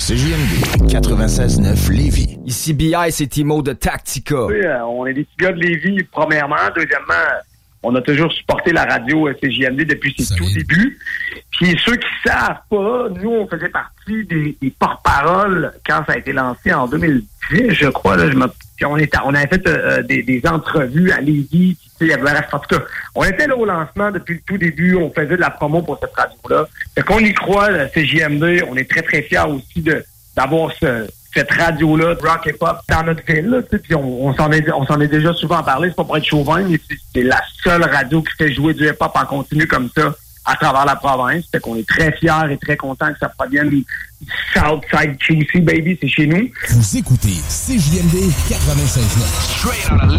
CJMD 96.9 Lévis. Ici BI, c'est Timo de Tactica. Oui, on est des petits gars de Lévis, premièrement. Deuxièmement, on a toujours supporté la radio CJMD depuis ses tout débuts. Puis ceux qui savent pas, nous, on faisait partie des porte-paroles quand ça a été lancé en 2010, je crois. Là, on avait fait des entrevues à Lévis. Il y avait, en tout cas, on était là au lancement depuis le tout début. On faisait de la promo pour cette radio-là. Fait qu'on y croit, CJMD. On est très, très fiers aussi d'avoir cette radio-là, de rock et pop, dans notre ville. Là, puis on s'en est déjà souvent parlé. C'est pas pour être chauvin, mais c'est la seule radio qui fait jouer du hip-hop en continu comme ça à travers la province. Fait qu'on est très fiers et très contents que ça provienne du Southside QC, baby. C'est chez nous. Vous écoutez CJMD 96.9.